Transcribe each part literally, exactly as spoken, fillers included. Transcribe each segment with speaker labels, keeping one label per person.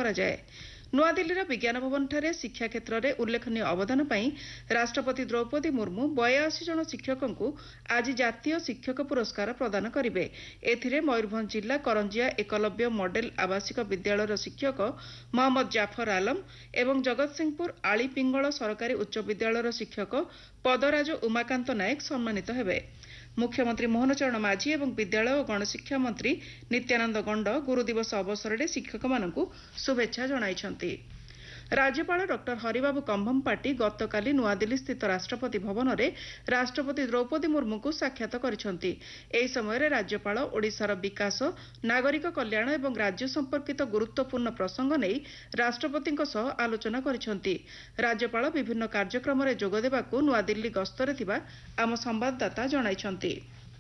Speaker 1: କରାଯାଏ। ନୂଆଦିଲ୍ଲୀର ବିଜ୍ଞାନ ଭବନଠାରେ ଶିକ୍ଷା କ୍ଷେତ୍ରରେ ଉଲ୍ଲେଖନୀୟ ଅବଦାନ ପାଇଁ ରାଷ୍ଟ୍ରପତି ଦ୍ରୌପଦୀ ମୁର୍ମୁ ବୟାଅଶୀ ଜଣ ଶିକ୍ଷକଙ୍କୁ ଆଜି ଜାତୀୟ ଶିକ୍ଷକ ପୁରସ୍କାର ପ୍ରଦାନ କରିବେ। ଏଥିରେ ମୟୂରଭଞ୍ଜ ଜିଲ୍ଲା କରଞ୍ଜିଆ ଏକଲବ୍ୟ ମଡେଲ ଆବାସିକ ବିଦ୍ୟାଳୟର ଶିକ୍ଷକ ମହମ୍ମଦ ଜାଫର ଆଲମ ଏବଂ ଜଗତସିଂହପୁର ଆଳିପିଙ୍ଗଳ ସରକାରୀ ଉଚ୍ଚ ବିଦ୍ୟାଳୟର ଶିକ୍ଷକ ପଦରାଜ ଉମାକାନ୍ତ ନାୟକ ସମ୍ମାନିତ ହେବେ। ମୁଖ୍ୟମନ୍ତ୍ରୀ ମୋହନ ଚରଣ ମାଝୀ ଏବଂ ବିଦ୍ୟାଳୟ ଓ ଗଣଶିକ୍ଷା ମନ୍ତ୍ରୀ ନିତ୍ୟାନନ୍ଦ ଗଣ୍ଡ ଗୁରୁଦିବସ ଅବସରରେ ଶିକ୍ଷକମାନଙ୍କୁ ଶୁଭେଚ୍ଛା ଜଣାଇଛନ୍ତି। ରାଜ୍ୟପାଳ ଡକ୍ଟର ହରିବାବୁ କମ୍ଭମପାଟି ଗତକାଲି ନୂଆଦିଲ୍ଲୀସ୍ଥିତ ରାଷ୍ଟ୍ରପତି ଭବନରେ ରାଷ୍ଟ୍ରପତି ଦ୍ରୌପଦୀ ମୁର୍ମୁଙ୍କୁ ସାକ୍ଷାତ କରିଛନ୍ତି। ଏହି ସମୟରେ ରାଜ୍ୟପାଳ ଓଡ଼ିଶାର ବିକାଶ, ନାଗରିକ କଲ୍ୟାଣ ଏବଂ ରାଜ୍ୟ ସମ୍ପର୍କିତ ଗୁରୁତ୍ୱପୂର୍ଣ୍ଣ ପ୍ରସଙ୍ଗ ନେଇ ରାଷ୍ଟ୍ରପତିଙ୍କ ସହ ଆଲୋଚନା କରିଛନ୍ତି। ରାଜ୍ୟପାଳ ବିଭିନ୍ନ କାର୍ଯ୍ୟକ୍ରମରେ ଯୋଗଦେବାକୁ ନୂଆଦିଲ୍ଲୀ ଗସ୍ତରେ ଥିବା ଆମ ସମ୍ବାଦଦାତା ଜଣାଇଛନ୍ତି।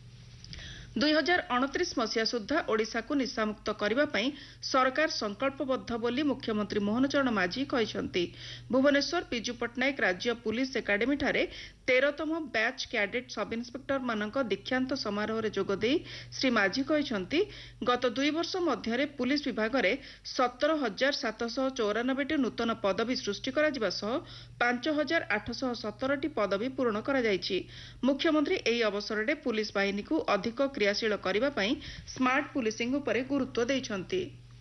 Speaker 1: ଦୁଇ ହଜାର ଅଣତିରିଶ ମସିହା ସୁଦ୍ଧା ଓଡ଼ିଶାକୁ ନିଶାମୁକ୍ତ କରିବା ପାଇଁ ସରକାର ସଂକଳ୍ପବଦ୍ଧ ବୋଲି ମୁଖ୍ୟମନ୍ତ୍ରୀ ମୋହନ ଚରଣ ମାଝୀ କହିଛନ୍ତି। ଭୁବନେଶ୍ୱର ବିଜୁ ପଟ୍ଟନାୟକ ରାଜ୍ୟ ପୁଲିସ ଏକାଡେମୀଠାରେ ତେରତମ ବ୍ୟାଚ୍ କ୍ୟାଡେଟ୍ ସବ୍ଇନ୍ସପେକ୍ଟରମାନଙ୍କ ଦୀକ୍ଷାନ୍ତ ସମାରୋହରେ ଯୋଗଦେଇ ଶ୍ରୀ ମାଝୀ କହିଛନ୍ତି, ଗତ ଦୁଇ ବର୍ଷ ମଧ୍ୟରେ ପୁଲିସ ବିଭାଗରେ ସତର ହଜାର ସାତଶହ ଚଉରାନବେଟି ନୂତନ ପଦବୀ ସୃଷ୍ଟି କରାଯିବା ସହ ପାଞ୍ଚ ହଜାର ଆଠଶହ ସତରଟି ପଦବୀ ପୂରଣ କରାଯାଇଛି। ମୁଖ୍ୟମନ୍ତ୍ରୀ ଏହି ଅବସରରେ ପୁଲିସ ବାହିନୀକୁ ଅଧିକ କ୍ରିୟାଶୀଳ କରିବା ପାଇଁ ସ୍ମାର୍ଟ ପୁଲିସିଂ ଉପରେ ଗୁରୁତ୍ୱ ଦେଇଛନ୍ତି।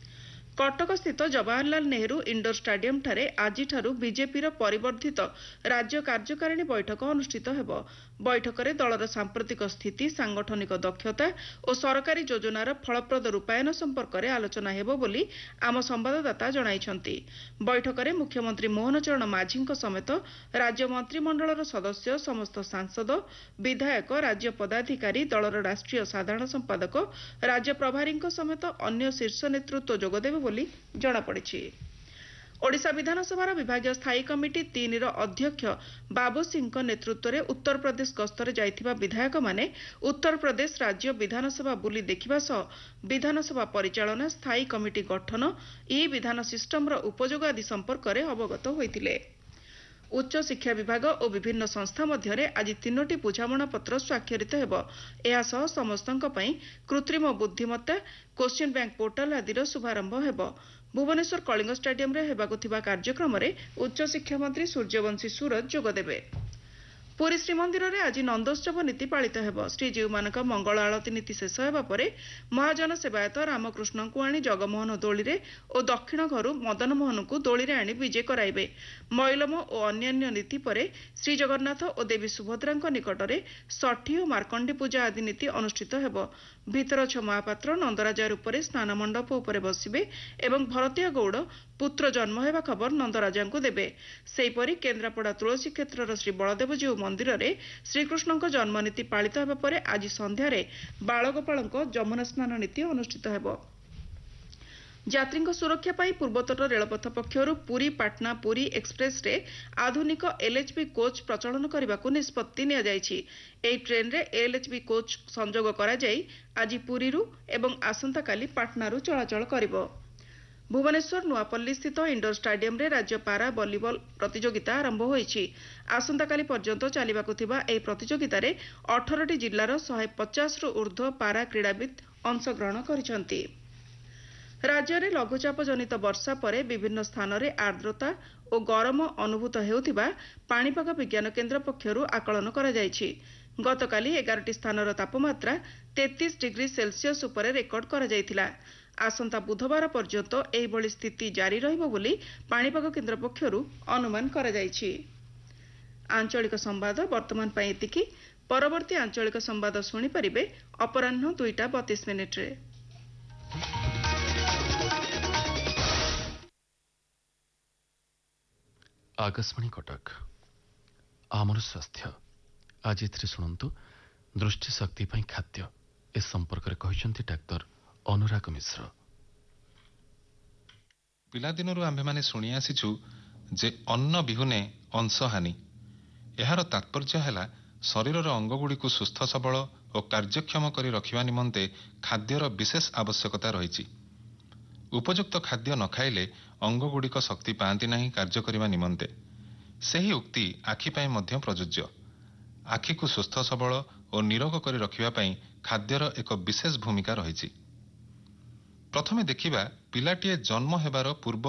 Speaker 1: କଟକସ୍ଥିତ ଜବାହରଲାଲ ନେହେରୁ ଇଣ୍ଡୋର ଷ୍ଟାଡିୟମଠାରେ ଆଜିଠାରୁ ବିଜେପିର ପରିବର୍ଦ୍ଧିତ ରାଜ୍ୟ କାର୍ଯ୍ୟକାରିଣୀ ବୈଠକ ଅନୁଷ୍ଠିତ ହେବ। ବୈଠକରେ ଦଳର ସାମ୍ପ୍ରତିକ ସ୍ଥିତି, ସାଂଗଠନିକ ଦକ୍ଷତା ଓ ସରକାରୀ ଯୋଜନାର ଫଳପ୍ରଦ ରୂପାୟନ ସମ୍ପର୍କରେ ଆଲୋଚନା ହେବ ବୋଲି ଆମ ସମ୍ବାଦଦାତା ଜଣାଇଛନ୍ତି। ବୈଠକରେ ମୁଖ୍ୟମନ୍ତ୍ରୀ ମୋହନ ଚରଣ ମାଝୀଙ୍କ ସମେତ ରାଜ୍ୟ ମନ୍ତ୍ରିମଣ୍ଡଳର ସଦସ୍ୟ, ସମସ୍ତ ସାଂସଦ, ବିଧାୟକ, ରାଜ୍ୟ ପଦାଧିକାରୀ, ଦଳର ରାଷ୍ଟ୍ରୀୟ ସାଧାରଣ ସମ୍ପାଦକ, ରାଜ୍ୟ ପ୍ରଭାରୀଙ୍କ ସମେତ ଅନ୍ୟ ଶୀର୍ଷ ନେତୃତ୍ୱ ଯୋଗଦେବେ ବୋଲି ଜଣାପଡ଼ିଛି। ଓଡ଼ିଶା ବିଧାନସଭାର ବିଭାଗୀୟ ସ୍ଥାୟୀ କମିଟି ତିନିର ଅଧ୍ୟକ୍ଷ ବାବୁ ସିଂଙ୍କ ନେତୃତ୍ୱରେ ଉତ୍ତରପ୍ରଦେଶ ଗସ୍ତରେ ଯାଇଥିବା ବିଧାୟକମାନେ ଉତ୍ତରପ୍ରଦେଶ ରାଜ୍ୟ ବିଧାନସଭା ବୁଲି ଦେଖିବା ସହ ବିଧାନସଭା ପରିଚାଳନା, ସ୍ଥାୟୀ କମିଟି ଗଠନ, ଇ ବିଧାନ ସିଷ୍ଟମର ଉପଯୋଗ ଆଦି ସମ୍ପର୍କରେ ଅବଗତ ହୋଇଥିଲେ। ଉଚ୍ଚଶିକ୍ଷା ବିଭାଗ ଓ ବିଭିନ୍ନ ସଂସ୍ଥା ମଧ୍ୟରେ ଆଜି ତିନୋଟି ବୁଝାମଣାପତ୍ର ସ୍ୱାକ୍ଷରିତ ହେବ। ଏହା ସହ ସମସ୍ତଙ୍କ ପାଇଁ କୃତ୍ରିମ ବୁଦ୍ଧିମତ୍ତା, କୋଶ୍ଚିନ୍ ବ୍ୟାଙ୍କ ପୋର୍ଟାଲ ଆଦିର ଶୁଭାରମ୍ଭ ହେବ। ଭୁବନେଶ୍ୱର କଳିଙ୍ଗ ଷ୍ଟାଡିୟମରେ ହେବାକୁ ଥିବା କାର୍ଯ୍ୟକ୍ରମରେ ଉଚ୍ଚଶିକ୍ଷା ମନ୍ତ୍ରୀ ସୂର୍ଯ୍ୟବଂଶୀ ସୁରଜ ଯୋଗଦେବେ। ପୁରୀ ଶ୍ରୀମନ୍ଦିରରେ ଆଜି ନନ୍ଦୋତ୍ସବ ନୀତି ପାଳିତ ହେବ। ଶ୍ରୀଜୀଉମାନଙ୍କ ମଙ୍ଗଳ ଆଳତୀ ନୀତି ଶେଷ ହେବା ପରେ ମହାଜନ ସେବାୟତ ରାମକୃଷ୍ଣଙ୍କୁ ଆଣି ଜଗମୋହନ ଦୋଳିରେ ଓ ଦକ୍ଷିଣ ଘରୁ ମଦନମୋହନଙ୍କୁ ଦୋଳିରେ ଆଣି ବିଜେ କରାଇବେ। ମଇଲମ ଓ ଅନ୍ୟାନ୍ୟ ନୀତି ପରେ ଶ୍ରୀଜଗନ୍ନାଥ ଓ ଦେବୀ ସୁଭଦ୍ରାଙ୍କ ନିକଟରେ ଷଠି ଓ ମାର୍କଣ୍ଡି ପୂଜା ଆଦି ନୀତି ଅନୁଷ୍ଠିତ ହେବ। ଭିତରଛ ମହାପାତ୍ର ନନ୍ଦରାଜା ରୂପରେ ସ୍ନାନ ମଣ୍ଡପ ଉପରେ ବସିବେ ଏବଂ ଭରତୀୟ ଗୌଡ଼ ପୁତ୍ର ଜନ୍ମ ହେବା ଖବର ନନ୍ଦରାଜାଙ୍କୁ ଦେବେ। ସେହିପରି କେନ୍ଦ୍ରାପଡ଼ା ତୁଳସୀ କ୍ଷେତ୍ରର ଶ୍ରୀ ବଳଦେବଜୀଉ ମନ୍ଦିରରେ ଶ୍ରୀକୃଷ୍ଣଙ୍କ ଜନ୍ମନୀତି ପାଳିତ ହେବା ପରେ ଆଜି ସନ୍ଧ୍ୟାରେ ବାଳଗୋପାଳଙ୍କ ଯମୁନା ସ୍ନାନ ନୀତି ଅନୁଷ୍ଠିତ ହେବ। ଯାତ୍ରୀଙ୍କ ସୁରକ୍ଷା ପାଇଁ ପୂର୍ବତଟ ରେଳପଥ ପକ୍ଷରୁ ପୁରୀ ପାଟନା ପୁରୀ ଏକ୍ସପ୍ରେସ୍ରେ ଆଧୁନିକ ଏଲ୍ଏଚ୍ବି କୋଚ୍ ପ୍ରଚଳନ କରିବାକୁ ନିଷ୍ପତ୍ତି ନିଆଯାଇଛି। ଏହି ଟ୍ରେନ୍ରେ ଏଲ୍ଏଚ୍ବି କୋଚ୍ ସଂଯୋଗ କରାଯାଇ ଆଜି ପୁରୀରୁ ଏବଂ ଆସନ୍ତାକାଲି ପାଟନାରୁ ଚଳାଚଳ କରିବ। ଭୁବନେଶ୍ୱର ନୂଆପଲ୍ଲୀସ୍ଥିତ ଇଣ୍ଡୋର ଷ୍ଟାଡିୟମରେ ରାଜ୍ୟ ପାରା ଭଲିବଲ ପ୍ରତିଯୋଗିତା ଆରମ୍ଭ ହୋଇଛି। ଆସନ୍ତାକାଲି ପର୍ଯ୍ୟନ୍ତ ଚାଲିବାକୁ ଥିବା ଏହି ପ୍ରତିଯୋଗିତାରେ ଅଠରଟି ଜିଲ୍ଲାର ଶହେ ପଚାଶରୁ ଉର୍ଦ୍ଧ୍ୱ ପାରା କ୍ରୀଡ଼ାବିତ୍ ଅଂଶଗ୍ରହଣ କରିଛନ୍ତି। ରାଜ୍ୟରେ ଲଘୁଚାପ ଜନିତ ବର୍ଷା ପରେ ବିଭିନ୍ନ ସ୍ଥାନରେ ଆର୍ଦ୍ରତା ଓ ଗରମ ଅନୁଭୂତ ହେଉଥିବା ପାଣିପାଗ ବିଜ୍ଞାନ କେନ୍ଦ୍ର ପକ୍ଷରୁ ଆକଳନ କରାଯାଇଛି। ଗତକାଲି ଏଗାରଟି ସ୍ଥାନର ତାପମାତ୍ରା ତେତିଶ ଡିଗ୍ରୀ ସେଲ୍ସିୟସ୍ ଉପରେ ରେକର୍ଡ କରାଯାଇଥିଲା। ଆସନ୍ତା ବୁଧବାର ପର୍ଯ୍ୟନ୍ତ ଏହିଭଳି ସ୍ଥିତି ଜାରି ରହିବ ବୋଲି ପାଣିପାଗ କେନ୍ଦ୍ର ପକ୍ଷରୁ ଅନୁମାନ କରାଯାଇଛି। ଆଞ୍ଚଳିକ ସମ୍ବାଦ ବର୍ତ୍ତମାନ ପାଇଁ ଏତିକି। ପରବର୍ତ୍ତୀ ଆଞ୍ଚଳିକ ସମ୍ବାଦ ଶୁଣିପାରିବେ ଅପରାହ୍ନ ଦୁଇଟା ବତିଶ ମିନିଟ୍ରେ।
Speaker 2: आकाशवाणी कटक आमर स्वास्थ्य आज एथिरे शुणु दृष्टिशक्ति खाद्य ए संपर्क में डाक्तर अनुराग मिश्र।
Speaker 3: पिलादिनरू आम्भे माने शुणी आसीचु जे अन्न बिहुने अंशहानि। यार तात्पर्य है शरीर अंगगुड़ी को सुस्थ सबल और कार्यक्षम कर रखा निमंते खाद्यर विशेष आवश्यकता रही। उपयुक्त खाद्य न खाइले अंगगुड़िक शक्ति पाती नहीं कार्य करने निमंते। सही उक्ति आखिपाई मध्य प्रযোज्य। आखि को सुस्थ सबल और निरोग कर रखा खाद्यर एक विशेष भूमिका रही। प्रथमे देखिबा पिलाटीए जन्म हेबार पूर्व